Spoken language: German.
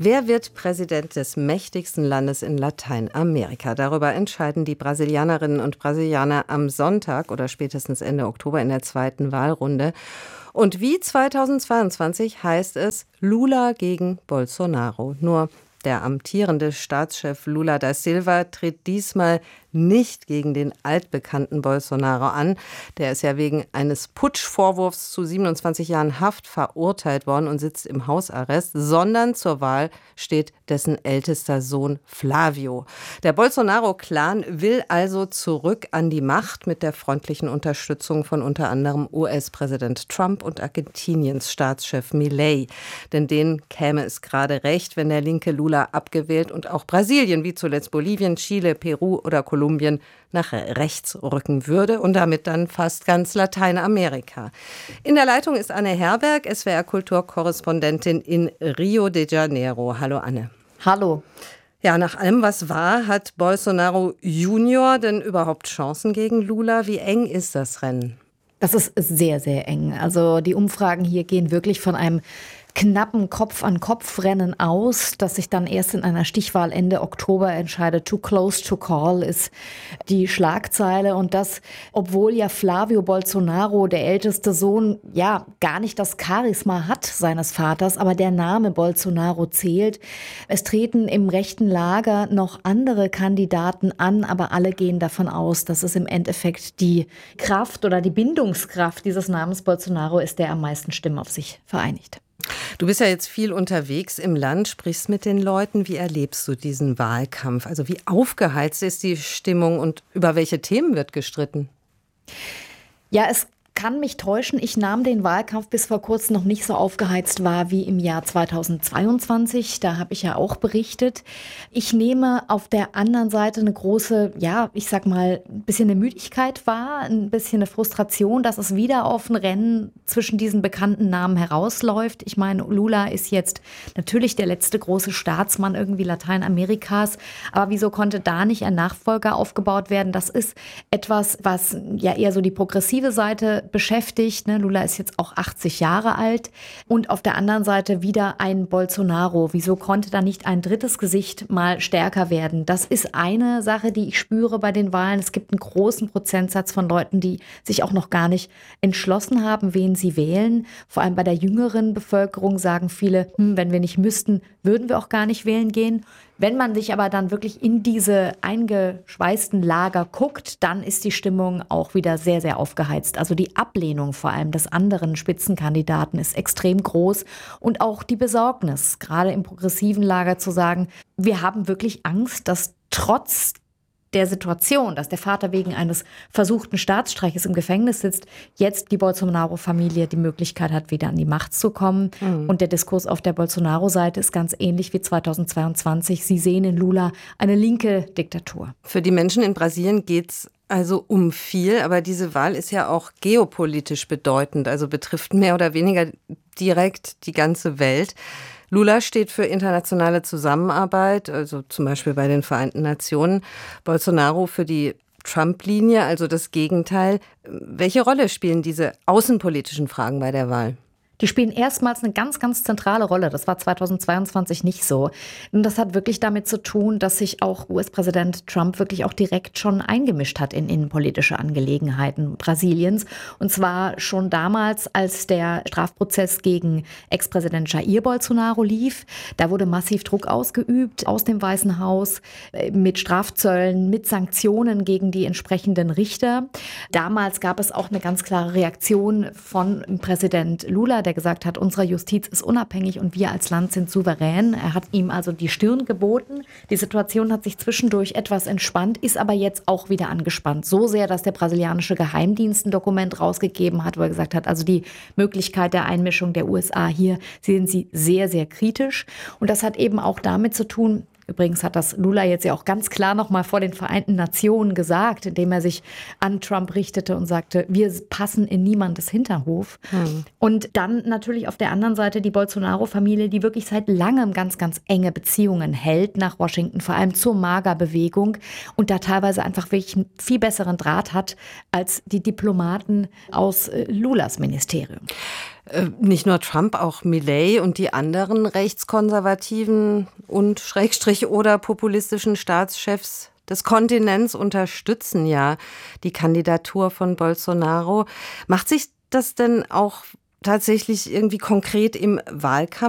Wer wird Präsident des mächtigsten Landes in Lateinamerika? Darüber entscheiden die Brasilianerinnen und Brasilianer am Sonntag oder spätestens Ende Oktober in der zweiten Wahlrunde. Und wie 2022 heißt es Lula gegen Bolsonaro. Nur der amtierende Staatschef Lula da Silva tritt diesmal nicht gegen den altbekannten Bolsonaro an. Der ist ja wegen eines Putschvorwurfs zu 27 Jahren Haft verurteilt worden und sitzt im Hausarrest, sondern zur Wahl steht dessen ältester Sohn Flavio. Der Bolsonaro-Clan will also zurück an die Macht mit der freundlichen Unterstützung von unter anderem US-Präsident Trump und Argentiniens Staatschef Milei. Denn denen käme es gerade recht, wenn der linke Lula abgewählt und auch Brasilien, wie zuletzt Bolivien, Chile, Peru oder Kolumbien, nach rechts rücken würde und damit dann fast ganz Lateinamerika. In der Leitung ist Anne Herberg, SWR-Kulturkorrespondentin in Rio de Janeiro. Hallo Anne. Hallo. Ja, nach allem, was war, hat Bolsonaro Junior denn überhaupt Chancen gegen Lula? Wie eng ist das Rennen? Das ist sehr, sehr eng. Also die Umfragen hier gehen wirklich von einem knappen Kopf-an-Kopf-Rennen aus, das sich dann erst in einer Stichwahl Ende Oktober entscheidet. Too close to call ist die Schlagzeile. Und das, obwohl ja Flavio Bolsonaro, der älteste Sohn, ja gar nicht das Charisma hat seines Vaters, aber der Name Bolsonaro zählt. Es treten im rechten Lager noch andere Kandidaten an, aber alle gehen davon aus, dass es im Endeffekt die Kraft oder die Bindungskraft dieses Namens Bolsonaro ist, der am meisten Stimmen auf sich vereinigt. Du bist ja jetzt viel unterwegs im Land, sprichst mit den Leuten. Wie erlebst du diesen Wahlkampf? Also wie aufgeheizt ist die Stimmung und über welche Themen wird gestritten? Ja, es kann mich täuschen. Ich nahm den Wahlkampf bis vor kurzem noch nicht so aufgeheizt wahr wie im Jahr 2022. Da habe ich ja auch berichtet. Ich nehme auf der anderen Seite eine große, ja, ich sag mal, ein bisschen eine Müdigkeit wahr, ein bisschen eine Frustration, dass es wieder auf ein Rennen zwischen diesen bekannten Namen herausläuft. Ich meine, Lula ist jetzt natürlich der letzte große Staatsmann irgendwie Lateinamerikas. Aber wieso konnte da nicht ein Nachfolger aufgebaut werden? Das ist etwas, was ja eher so die progressive Seite beschäftigt. Lula ist jetzt auch 80 Jahre alt. Und auf der anderen Seite wieder ein Bolsonaro. Wieso konnte da nicht ein drittes Gesicht mal stärker werden? Das ist eine Sache, die ich spüre bei den Wahlen. Es gibt einen großen Prozentsatz von Leuten, die sich auch noch gar nicht entschlossen haben, wen sie wählen. Vor allem bei der jüngeren Bevölkerung sagen viele, wenn wir nicht müssten, würden wir auch gar nicht wählen gehen. Wenn man sich aber dann wirklich in diese eingeschweißten Lager guckt, dann ist die Stimmung auch wieder sehr, sehr aufgeheizt. Also die Ablehnung vor allem des anderen Spitzenkandidaten ist extrem groß und auch die Besorgnis, gerade im progressiven Lager zu sagen, wir haben wirklich Angst, dass trotz der Situation, dass der Vater wegen eines versuchten Staatsstreiches im Gefängnis sitzt, jetzt die Bolsonaro-Familie die Möglichkeit hat, wieder an die Macht zu kommen. Und der Diskurs auf der Bolsonaro-Seite ist ganz ähnlich wie 2022. Sie sehen in Lula eine linke Diktatur. Für die Menschen in Brasilien geht's also um viel, aber diese Wahl ist ja auch geopolitisch bedeutend, also betrifft mehr oder weniger direkt die ganze Welt. Lula steht für internationale Zusammenarbeit, also zum Beispiel bei den Vereinten Nationen. Bolsonaro für die Trump-Linie, also das Gegenteil. Welche Rolle spielen diese außenpolitischen Fragen bei der Wahl? Die spielen erstmals eine ganz, ganz zentrale Rolle. Das war 2022 nicht so. Und das hat wirklich damit zu tun, dass sich auch US-Präsident Trump wirklich auch direkt schon eingemischt hat in innenpolitische Angelegenheiten Brasiliens. Und zwar schon damals, als der Strafprozess gegen Ex-Präsident Jair Bolsonaro lief. Da wurde massiv Druck ausgeübt aus dem Weißen Haus mit Strafzöllen, mit Sanktionen gegen die entsprechenden Richter. Damals gab es auch eine ganz klare Reaktion von Präsident Lula, der gesagt hat, unsere Justiz ist unabhängig und wir als Land sind souverän. Er hat ihm also die Stirn geboten. Die Situation hat sich zwischendurch etwas entspannt, ist aber jetzt auch wieder angespannt. So sehr, dass der brasilianische Geheimdienst ein Dokument rausgegeben hat, wo er gesagt hat, also die Möglichkeit der Einmischung der USA hier sehen sie sehr, sehr kritisch. Und das hat eben auch damit zu tun, übrigens hat das Lula jetzt ja auch ganz klar nochmal vor den Vereinten Nationen gesagt, indem er sich an Trump richtete und sagte, wir passen in niemandes Hinterhof. Und dann natürlich auf der anderen Seite die Bolsonaro-Familie, die wirklich seit langem ganz, ganz enge Beziehungen hält nach Washington, vor allem zur MAGA-Bewegung und da teilweise einfach wirklich einen viel besseren Draht hat als die Diplomaten aus Lulas Ministerium. Nicht nur Trump, auch Milei und die anderen rechtskonservativen und Schrägstrich oder populistischen Staatschefs des Kontinents unterstützen ja die Kandidatur von Bolsonaro. Macht sich das denn auch tatsächlich irgendwie konkret im Wahlkampf